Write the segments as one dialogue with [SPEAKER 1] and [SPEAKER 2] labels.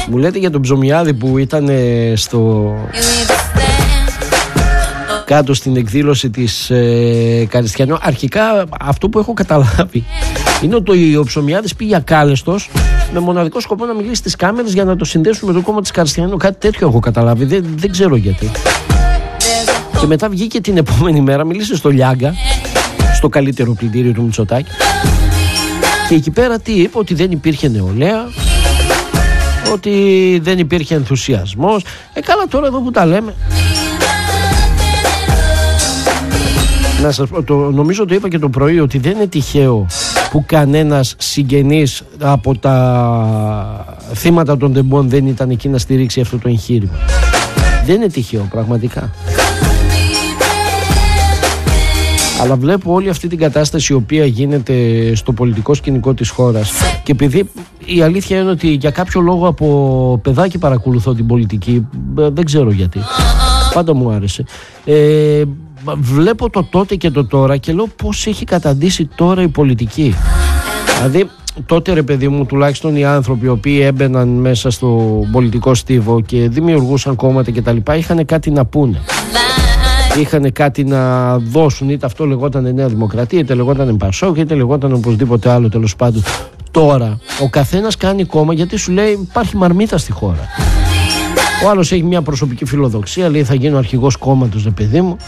[SPEAKER 1] Μου λέτε για τον Ψωμιάδη που ήταν κάτω στην εκδήλωση της Καριστιανού. Αρχικά αυτό που έχω καταλάβει είναι ότι ο Ψωμιάδης πήγε ακάλεστος με μοναδικό σκοπό να μιλήσει στις κάμερες για να το συνδέσουν με το κόμμα της Καριστιανού. Κάτι τέτοιο έχω καταλάβει, δεν ξέρω γιατί. Και μετά βγήκε την επόμενη μέρα, μίλησε στο Λιάγκα, στο καλύτερο πλυντήριο του Μητσοτάκη, και εκεί πέρα τι είπε? Ότι δεν υπήρχε νεολαία, ότι δεν υπήρχε ενθουσιασμός. Καλά, τώρα εδώ που τα λέμε, να σας πω, νομίζω το είπα και το πρωί, ότι δεν είναι τυχαίο που κανένας συγγενής από τα θύματα των τεμπών δεν ήταν εκεί να στηρίξει αυτό το εγχείρημα. Δεν είναι τυχαίο, πραγματικά. Αλλά βλέπω όλη αυτή την κατάσταση η οποία γίνεται στο πολιτικό σκηνικό της χώρας, και επειδή η αλήθεια είναι ότι για κάποιο λόγο από παιδάκι παρακολουθώ την πολιτική, δεν ξέρω γιατί, πάντα μου άρεσε, βλέπω το τότε και το τώρα και λέω πώς έχει καταντήσει τώρα η πολιτική. Δηλαδή τότε, ρε παιδί μου, τουλάχιστον οι άνθρωποι οι οποίοι έμπαιναν μέσα στο πολιτικό στίβο και δημιουργούσαν κόμματα και τα λοιπά, είχαν κάτι να πούνε, είχαν κάτι να δώσουν, είτε αυτό λεγόταν Νέα Δημοκρατία, είτε λεγόταν Πασόκ, είτε λεγόταν οπωσδήποτε άλλο, τέλος πάντων. Τώρα ο καθένας κάνει κόμμα γιατί σου λέει υπάρχει μαρμίτα στη χώρα. Ο άλλος έχει μια προσωπική φιλοδοξία, λέει θα γίνω αρχηγός κόμματος, ρε παιδί μου,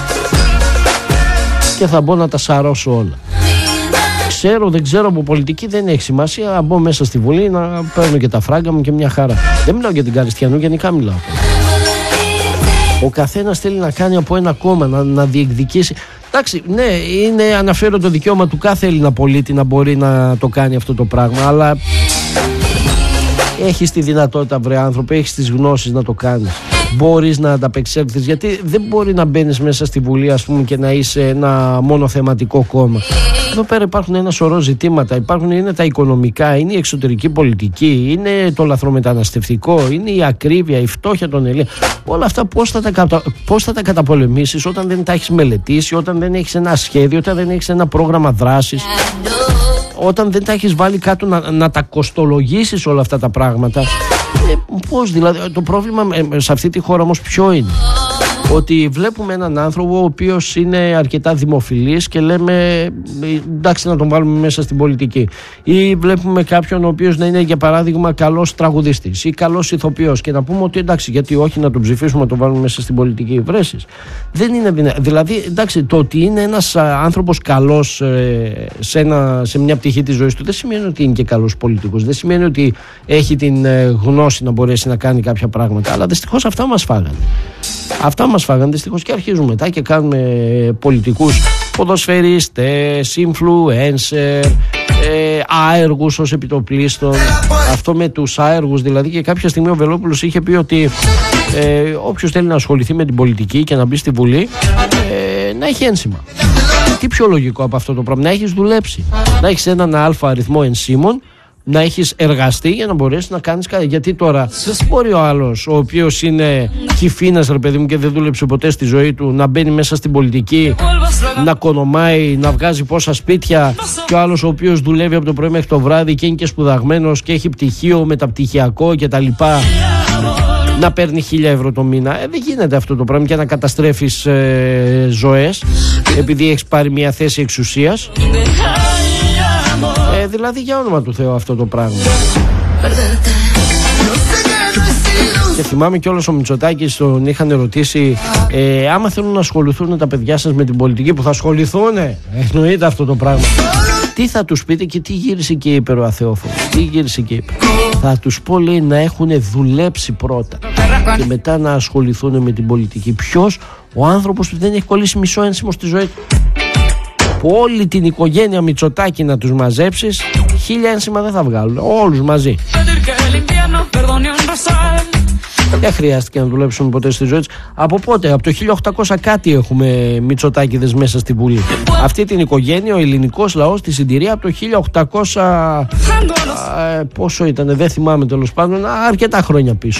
[SPEAKER 1] και θα μπω να τα σαρώσω όλα. Ξέρω, δεν ξέρω, από πολιτική δεν έχει σημασία, να μπω μέσα στη Βουλή να παίρνω και τα φράγκα μου και μια χαρά. Δεν μιλάω για την Καριστιανού, γενικά μιλάω. Ο καθένας θέλει να κάνει από ένα κόμμα, να διεκδικήσει. Εντάξει, ναι, είναι αναφέρω το δικαίωμα του κάθε Έλληνα πολίτη να μπορεί να το κάνει αυτό το πράγμα, αλλά έχεις τη δυνατότητα, βρε άνθρωπε, έχεις τις γνώσεις να το κάνεις. Μπορείς να ανταπεξέλθεις, γιατί δεν μπορεί να μπαίνεις μέσα στη Βουλή, ας πούμε, και να είσαι ένα μονοθεματικό κόμμα. Εδώ πέρα υπάρχουν ένα σωρό ζητήματα. Είναι τα οικονομικά, είναι η εξωτερική πολιτική, είναι το λαθρομεταναστευτικό, είναι η ακρίβεια, η φτώχεια των Ελλήνων. Όλα αυτά πώς θα τα καταπολεμήσεις όταν δεν τα έχεις μελετήσει, όταν δεν έχεις ένα σχέδιο, όταν δεν έχεις ένα πρόγραμμα δράσης, όταν δεν τα έχεις βάλει κάτω να τα κοστολογήσεις όλα αυτά τα πράγματα. Πώς δηλαδή? Το πρόβλημα σε αυτή τη χώρα όμως ποιο είναι? Ότι βλέπουμε έναν άνθρωπο ο οποίος είναι αρκετά δημοφιλής και λέμε εντάξει, να τον βάλουμε μέσα στην πολιτική. Ή βλέπουμε κάποιον ο οποίος να είναι, για παράδειγμα, καλός τραγουδιστής ή καλός ηθοποιός και να πούμε ότι εντάξει, γιατί όχι να τον ψηφίσουμε, να τον βάλουμε μέσα στην πολιτική. Βρέσεις. Δεν είναι δυνατό. Δηλαδή, εντάξει, το ότι είναι ένας άνθρωπος καλός σε μια πτυχή της ζωής του δεν σημαίνει ότι είναι και καλός πολιτικός. Δεν σημαίνει ότι έχει την γνώση να μπορέσει να κάνει κάποια πράγματα. Αλλά δυστυχώς αυτά μας φάγανε. Αυτά μας φάγανε δυστυχώς, και αρχίζουμε μετά και κάνουμε πολιτικούς ποδοσφαιρίστες, influencer, άεργους ως επιτοπλίστων. Αυτό με τους άεργους δηλαδή, και κάποια στιγμή ο Βελόπουλος είχε πει ότι όποιος θέλει να ασχοληθεί με την πολιτική και να μπει στη Βουλή να έχει ένσημα. Τι πιο λογικό από αυτό το πράγμα? Να έχεις δουλέψει, να έχεις έναν αλφα αριθμό ενσήμων, να έχεις εργαστεί για να μπορέσεις να κάνεις κάτι. Γιατί τώρα μπορεί ο άλλος, ο οποίος είναι κυφήνας, ρε παιδί μου, και δεν δούλεψε ποτέ στη ζωή του, να μπαίνει μέσα στην πολιτική, να κονομάει, να βγάζει πόσα σπίτια, και ο άλλος ο οποίος δουλεύει από το πρωί μέχρι το βράδυ και είναι και σπουδαγμένος και έχει πτυχίο, μεταπτυχιακό κτλ, να παίρνει 1.000 ευρώ το μήνα. Δεν γίνεται αυτό το πράγμα, και να καταστρέφεις ζωές επειδή έχεις πάρει μια θέση εξουσίας. Δηλαδή, για όνομα του Θεού, αυτό το πράγμα. Και θυμάμαι κιόλας ο Μητσοτάκης τον είχαν ρωτήσει άμα θέλουν να ασχοληθούν τα παιδιά σας με την πολιτική, που θα ασχοληθούνε, εννοείται αυτό το πράγμα, τι θα τους πείτε? Και τι γύρισε και είπε ο αθεόφωνος? Τι γύρισε και είπε? Θα τους πω, λέει, να έχουν δουλέψει πρώτα και μετά να ασχοληθούν με την πολιτική. Ποιος? Ο άνθρωπος που δεν έχει κολλήσει μισό ένσημο στη ζωή του. Που όλη την οικογένεια Μητσοτάκη να τους μαζέψεις, 1.000 ένσημα δεν θα βγάλουν, όλους μαζί. Δεν χρειάστηκε να δουλέψουν ποτέ στη ζωή τους. Από πότε? Από το 1800 κάτι έχουμε Μητσοτάκηδες μέσα στη Βουλή. Αυτή την οικογένεια ο ελληνικός λαός τη συντηρεί από το 1800, πόσο ήταν, δεν θυμάμαι, τέλος πάντων, αρκετά χρόνια πίσω.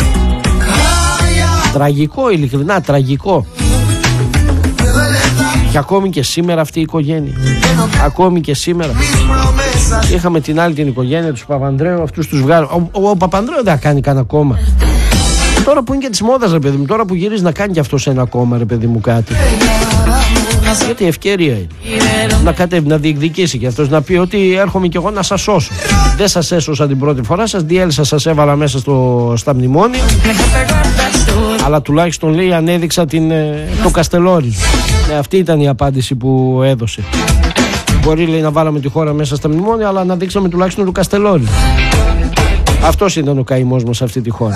[SPEAKER 1] Τραγικό, ειλικρινά τραγικό. Και ακόμη και σήμερα αυτή η οικογένεια, ακόμη και σήμερα. Είχαμε την άλλη την οικογένεια του Παπανδρέου, αυτούς τους βγάλω. Ο Παπανδρέου δεν κάνει καν ακόμα. Τώρα που είναι και της μόδας, ρε παιδί μου, τώρα που γυρίζει να κάνει και αυτό σε ένα κόμμα, ρε παιδί μου, κάτι. Γιατί ευκαιρία είναι να διεκδικήσει και αυτός, να πει ότι έρχομαι κι εγώ να σας σώσω. Δεν σας έσωσα την πρώτη φορά, σας διέλυσα, σας έβαλα μέσα στα μνημόνια, αλλά τουλάχιστον, λέει, ανέδειξα το Καστελόρι. Αυτή ήταν η απάντηση που έδωσε. Μπορεί, λέει, να βάλαμε τη χώρα μέσα στα μνημόνια, αλλά να δείξαμε τουλάχιστον το Καστελόρι. Αυτός ήταν ο καημός μας σε αυτή τη χώρα.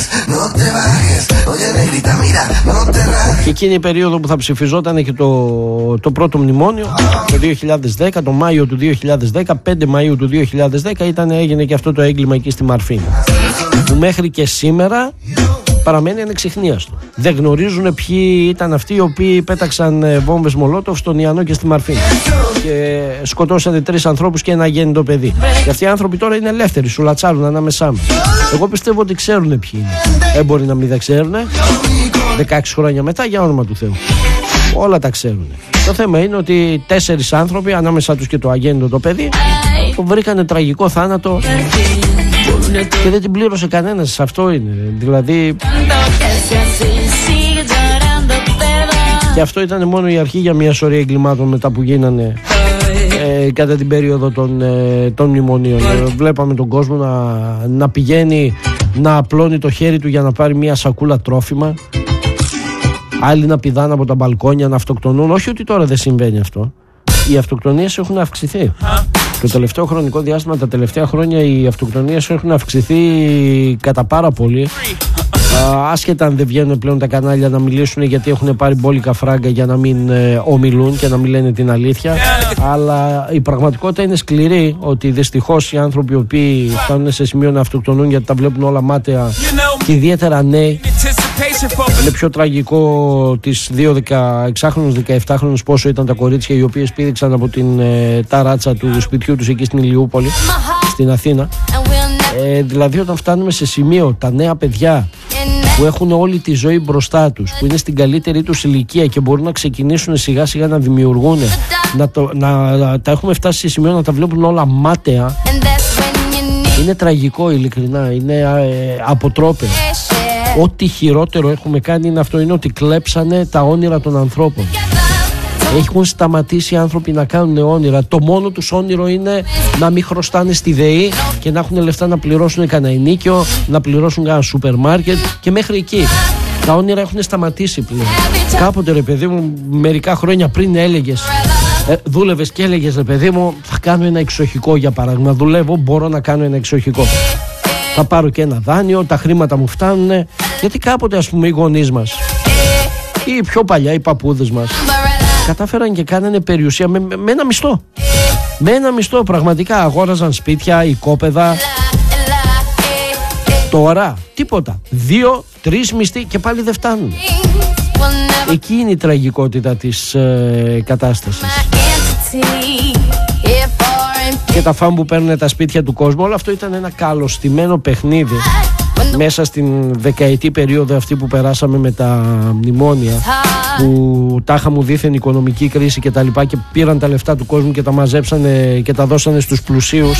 [SPEAKER 1] Και εκείνη η περίοδο που θα ψηφιζόταν και το πρώτο μνημόνιο, το 2010, το Μάιο του 2010, 5 Μαΐου του 2010 έγινε και αυτό το έγκλημα εκεί στη Μαρφίνα, που μέχρι και σήμερα παραμένει ανεξιχνίαστο. Δεν γνωρίζουν ποιοι ήταν αυτοί οι οποίοι πέταξαν βόμβες Μολότοφ στον Ιαννό και στη Μαρφίνα και σκοτώσανε 3 ανθρώπους και ένα αγέννητο παιδί. Και αυτοί οι άνθρωποι τώρα είναι ελεύθεροι, σου λατσάρουν ανάμεσά μας. Εγώ πιστεύω ότι ξέρουν ποιοι είναι. Μπορεί να μην τα ξέρουν 16 χρόνια μετά, για όνομα του Θεού. Όλα τα ξέρουν. Το θέμα είναι ότι 4 άνθρωποι, ανάμεσά τους και το αγέννητο το παιδί, το βρήκανε τραγικό θάνατο και δεν την πλήρωσε κανένας. Αυτό είναι. Δηλαδή, και αυτό ήταν μόνο η αρχή για μια σωρία εγκλημάτων μετά που γίνανε κατά την περίοδο των μνημονίων. Βλέπαμε τον κόσμο να πηγαίνει να απλώνει το χέρι του για να πάρει μια σακούλα τρόφιμα, άλλοι να πηδάνε από τα μπαλκόνια, να αυτοκτονούν. Όχι ότι τώρα δεν συμβαίνει αυτό. Οι αυτοκτονίες έχουν αυξηθεί. Το τελευταίο χρονικό διάστημα, τα τελευταία χρόνια, οι αυτοκτονίες έχουν αυξηθεί κατά πάρα πολύ. Άσχετα αν δεν βγαίνουν πλέον τα κανάλια να μιλήσουν, γιατί έχουν πάρει μπόλικα φράγκα για να μην ομιλούν και να μην λένε την αλήθεια. Αλλά η πραγματικότητα είναι σκληρή, ότι δυστυχώς οι άνθρωποι οι οποίοι φτάνουν σε σημείο να αυτοκτονούν γιατί τα βλέπουν όλα μάταια, και ιδιαίτερα νέοι, είναι πιο τραγικό τις 2 16χρονους, 17χρονους, πόσο ήταν τα κορίτσια οι οποίες πήδηξαν από την ταράτσα του σπιτιού τους εκεί στην Ηλιούπολη, στην Αθήνα. Δηλαδή, όταν φτάνουμε σε σημείο τα νέα παιδιά που έχουν όλη τη ζωή μπροστά τους, που είναι στην καλύτερη τους ηλικία και μπορούν να ξεκινήσουν σιγά σιγά να δημιουργούν, τα έχουμε φτάσει σε σημείο να τα βλέπουν όλα μάταια, είναι τραγικό, ειλικρινά, είναι αποτρόπαιο. Ό,τι χειρότερο έχουμε κάνει είναι αυτό, είναι ότι κλέψανε τα όνειρα των ανθρώπων. Έχουν σταματήσει οι άνθρωποι να κάνουν όνειρα. Το μόνο τους όνειρο είναι να μην χρωστάνε στη ΔΕΗ και να έχουν λεφτά να πληρώσουν κανένα ενίκιο, να πληρώσουν κανένα σούπερ μάρκετ, και μέχρι εκεί. Τα όνειρα έχουν σταματήσει πλέον. Κάποτε, ρε παιδί μου, μερικά χρόνια πριν έλεγες, δούλευες και έλεγες, ρε παιδί μου, θα κάνω ένα εξοχικό, για παράδειγμα. Δουλεύω, μπορώ να κάνω ένα εξοχικό. Θα πάρω και ένα δάνειο, τα χρήματα μου φτάνουν. Γιατί κάποτε, ας πούμε, οι γονείς μας ή πιο παλιά οι παππούδες μας κατάφεραν και κάνανε περιουσία με ένα μισθό. Με ένα μισθό, πραγματικά αγόραζαν σπίτια, οικόπεδα. Τώρα τίποτα. 2-3 μισθοί και πάλι δεν φτάνουν. Εκεί είναι η τραγικότητα της κατάστασης. Και τα φαν που παίρνουν τα σπίτια του κόσμου, όλο αυτό ήταν ένα καλωστημένο παιχνίδι μέσα στην δεκαετή περίοδο αυτή που περάσαμε με τα μνημόνια, που τάχα μου δήθεν οικονομική κρίση και τα λοιπά, και πήραν τα λεφτά του κόσμου και τα μαζέψανε και τα δώσανε στους πλουσίους.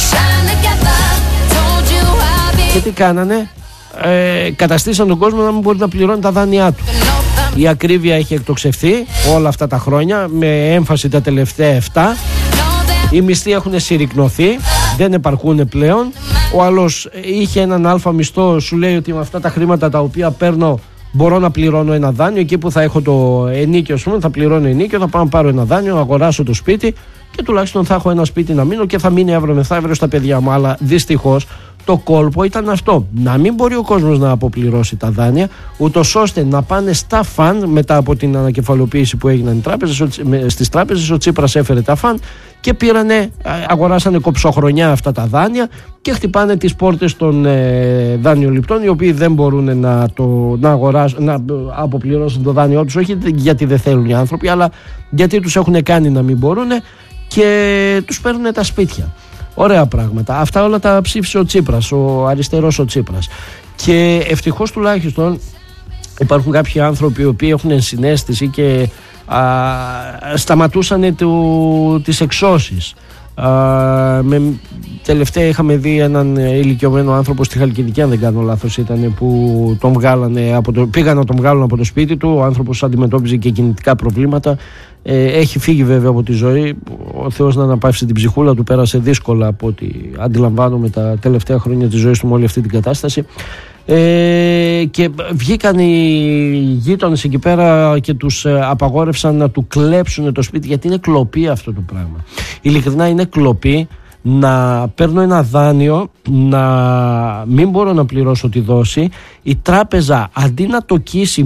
[SPEAKER 1] Και τι κάνανε? Καταστήσαν τον κόσμο να μην μπορεί να πληρώνει τα δάνειά του. Η ακρίβεια έχει εκτοξευθεί όλα αυτά τα χρόνια, με έμφαση τα τελευταία 7. Οι μισθοί έχουν συρρικνωθεί, δεν επαρκούν πλέον. Ο άλλος είχε έναν αλφα μισθό, σου λέει ότι με αυτά τα χρήματα τα οποία παίρνω μπορώ να πληρώνω ένα δάνειο. Εκεί που θα έχω το ενίκιο, θα πληρώνω ενίκιο, θα πάω να πάρω ένα δάνειο, να αγοράσω το σπίτι και τουλάχιστον θα έχω ένα σπίτι να μείνω και θα μείνει αύριο μεθαύριο στα παιδιά μου. Αλλά δυστυχώς το κόλπο ήταν αυτό, να μην μπορεί ο κόσμος να αποπληρώσει τα δάνεια, ούτως ώστε να πάνε στα φαν μετά από την ανακεφαλοποίηση που έγιναν οι τράπεζες. Στις τράπεζες ο Τσίπρας έφερε τα φαν και αγοράσανε κοψοχρονιά αυτά τα δάνεια και χτυπάνε τις πόρτες των δανειοληπτών, οι οποίοι δεν μπορούν να αποπληρώσουν το δάνειό τους, όχι γιατί δεν θέλουν οι άνθρωποι, αλλά γιατί τους έχουν κάνει να μην μπορούν, και τους παίρνουν τα σπίτια. Ωραία πράγματα. Αυτά όλα τα ψήφισε ο Τσίπρας, ο αριστερός ο Τσίπρας. Και ευτυχώς τουλάχιστον υπάρχουν κάποιοι άνθρωποι οι οποίοι έχουν ενσυναίσθηση και σταματούσαν τις εξώσεις. Τελευταία είχαμε δει έναν ηλικιωμένο άνθρωπο στη Χαλκιδική, αν δεν κάνω λάθος ήταν, που τον βγάλανε πήγαν να τον βγάλουν από το σπίτι του. Ο άνθρωπος αντιμετώπιζε και κινητικά προβλήματα. Έχει φύγει βέβαια από τη ζωή. Ο Θεός να αναπαύσει την ψυχούλα του. Πέρασε δύσκολα από ό,τι αντιλαμβάνομαι τα τελευταία χρόνια της ζωής του με όλη αυτή την κατάσταση. Και βγήκαν οι γείτονες εκεί πέρα και τους απαγόρευσαν να του κλέψουν το σπίτι, γιατί είναι κλοπή αυτό το πράγμα. Ειλικρινά είναι κλοπή να παίρνω ένα δάνειο, να μην μπορώ να πληρώσω τη δόση, η τράπεζα αντί να τοκίσει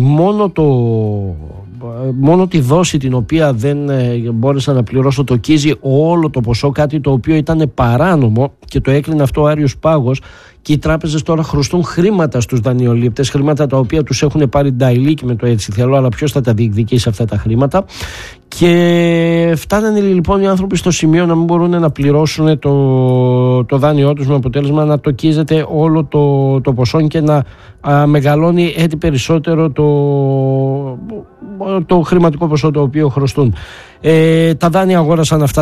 [SPEAKER 1] μόνο τη δόση την οποία δεν μπόρεσα να πληρώσω, τοκίζει όλο το ποσό, κάτι το οποίο ήταν παράνομο και το έκλεινε αυτό ο Άριος Πάγος. Και οι τράπεζες τώρα χρωστούν χρήματα στους δανειολήπτες, χρήματα τα οποία τους έχουν πάρει νταϊλίκι με το έτσι θέλω, αλλά ποιος θα τα διεκδικήσει αυτά τα χρήματα. Και φτάνανε λοιπόν οι άνθρωποι στο σημείο να μην μπορούν να πληρώσουν το δάνειό τους, με αποτέλεσμα να τοκίζεται όλο το ποσό και να μεγαλώνει έτσι περισσότερο το χρηματικό ποσό το οποίο χρωστούν. Τα δάνεια αγόρασαν αυτά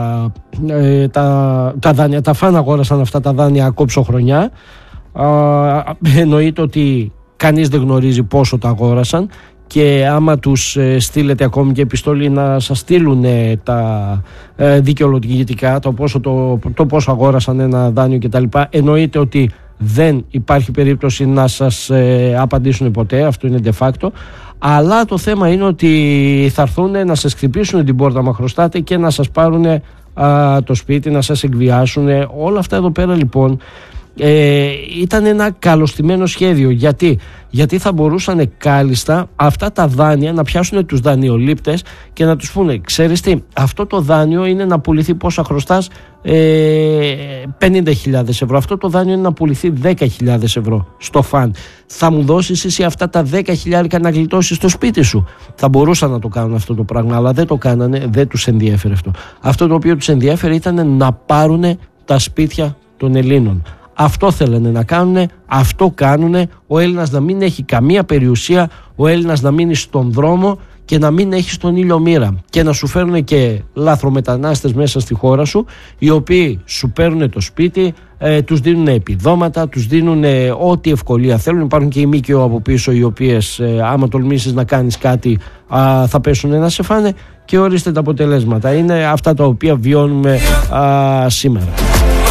[SPEAKER 1] τα φαν αγόρασαν αυτά τα δάνεια κόψω χρονιά. Εννοείται ότι κανείς δεν γνωρίζει πόσο τα αγόρασαν, και άμα τους στείλετε ακόμη και επιστολή να σας στείλουν τα δικαιολογητικά, το πόσο αγόρασαν ένα δάνειο κτλ., εννοείται ότι δεν υπάρχει περίπτωση να σας απαντήσουν ποτέ, αυτό είναι de facto. Αλλά το θέμα είναι ότι θα έρθουν να σας χτυπήσουν την πόρτα μα χρωστάτε και να σας πάρουν το σπίτι, να σας εκβιάσουν. Όλα αυτά εδώ πέρα λοιπόν ήταν ένα καλωστημένο σχέδιο. Γιατί θα μπορούσαν κάλλιστα αυτά τα δάνεια να πιάσουν τους δανειολήπτες και να τους πούνε, ξέρεις τι, αυτό το δάνειο είναι να πουληθεί, πόσα χρωστάς, 50.000 ευρώ, αυτό το δάνειο είναι να πουληθεί 10.000 ευρώ στο φαν, θα μου δώσεις εσύ αυτά τα 10.000 να γλιτώσεις το σπίτι σου. Θα μπορούσαν να το κάνουν αυτό το πράγμα, αλλά δεν το κάνανε, δεν τους ενδιέφερε αυτό. Αυτό το οποίο τους ενδιέφερε ήταν να πάρουν τα σπίτια των Ελλήνων. Αυτό θέλανε να κάνουν, αυτό κάνουν. Ο Έλληνας να μην έχει καμία περιουσία, ο Έλληνας να μείνει στον δρόμο και να μην έχει στον ήλιο μοίρα, και να σου φέρουν και λάθρομετανάστες μέσα στη χώρα σου, οι οποίοι σου παίρνουν το σπίτι, τους δίνουν επιδόματα, τους δίνουν ό,τι ευκολία θέλουν. Υπάρχουν και οι ΜΚΟ από πίσω, οι οποίες άμα τολμήσεις να κάνεις κάτι θα πέσουν να σε φάνε, και ορίστε τα αποτελέσματα. Είναι αυτά τα οποία βιώνουμε σήμερα.